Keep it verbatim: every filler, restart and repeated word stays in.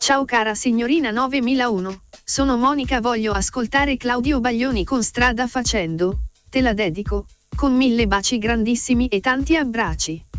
Ciao cara signorina novemilauno, sono Monica, voglio ascoltare Claudio Baglioni con Strada facendo, te la dedico, con mille baci grandissimi e tanti abbracci.